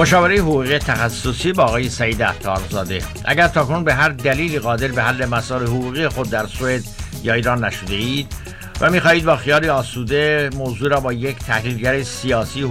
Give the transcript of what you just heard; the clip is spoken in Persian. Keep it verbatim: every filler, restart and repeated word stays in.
مشاوره حقوقی تخصصی با آقای سعید عطارزاده. اگر تاکنون به هر دلیلی قادر به حل مسائل حقوقی خود در سوئد یا ایران نشده اید و می‌خواهید با خیال آسوده موضوع را با یک تحلیلگر سیاسی